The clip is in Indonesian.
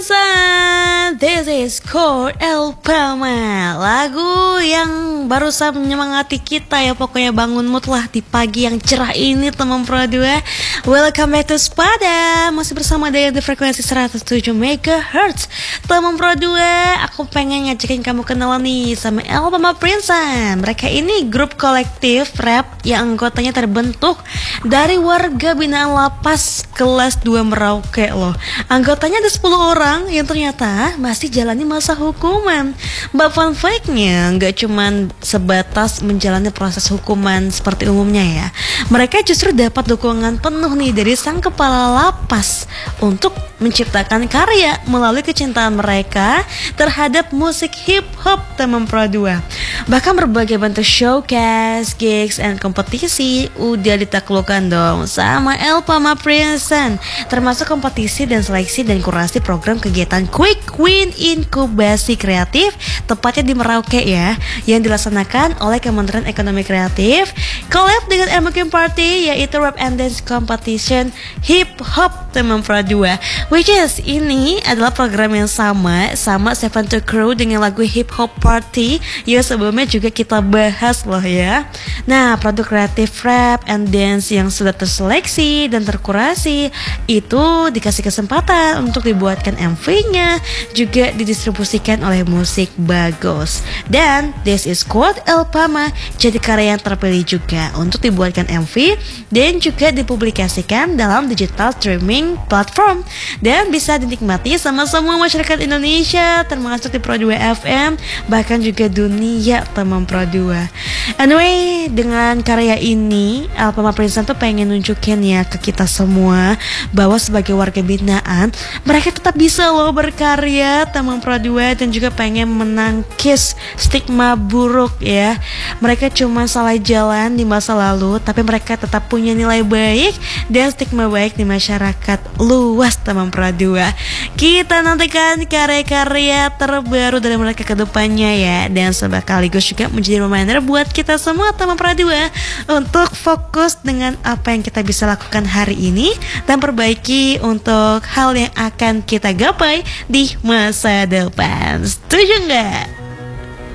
This is Core El Pama, lagu yang barusan menyemangati kita ya, pokoknya bangun mood lah di pagi yang cerah ini teman Pro 2. Welcome back to Spada, masih bersama Daya di frekuensi 107 MHz. Teman Pro 2, aku pengen ngajakin kamu kenalan nih sama El Pama Prinsan. Mereka ini grup kolektif rap yang anggotanya terbentuk dari warga binaan lapas kelas 2 Merauke loh. Anggotanya ada 10 orang yang ternyata masih jalani masa hukuman. Mbak fun fact-nya gak cuman sebatas menjalani proses hukuman seperti umumnya ya. Mereka justru dapat dukungan penuh nih dari sang kepala lapas untuk menciptakan karya melalui kecintaan mereka terhadap musik hip hop teman Pro 2. Bahkan berbagai bentuk showcase, gigs, and kompetisi udah ditaklukkan dong sama El Pama Prinsan, termasuk kompetisi dan seleksi dan kurasi program kegiatan Quick Win Inkubasi Kreatif, tepatnya di Merauke ya, yang dilaksanakan oleh Kementerian Ekonomi Kreatif, collab dengan MK Party, yaitu Rap and Dance Competition Hip Hop teman Pro 2, which is ini adalah program yang sama 72 Crew dengan lagu Hip Hop Party yang sebelumnya juga kita bahas loh ya. Nah, produk kreatif rap and dance yang sudah terseleksi dan terkurasi itu dikasih kesempatan untuk dibuatkan MV-nya, juga didistribusikan oleh Musik Bagus. Dan This Is Quote El Pama jadi karya yang terpilih juga untuk dibuatkan MV dan juga dipublikasikan dalam digital streaming platform dan bisa dinikmati sama semua masyarakat Indonesia, termasuk di Pro 2 FM, bahkan juga dunia teman Pro 2. Anyway, dengan karya ini El Pama Prinsan tuh pengen nunjukin ya ke kita semua bahwa sebagai warga binaan mereka tetap bisa loh berkarya teman Pro 2, dan juga pengen menangkis stigma buruk ya. Mereka cuma salah jalan di masa lalu, tapi mereka tetap punya nilai baik dan stigma baik di masyarakat luas teman Pro 2. Kita nantikan karya-karya terbaru dari mereka ke depannya ya, dan sekaligus juga menjadi reminder buat kita semua teman Pro 2 untuk fokus dengan apa yang kita bisa lakukan hari ini dan perbaiki untuk hal yang akan kita gapai di masa depan. Setuju nggak?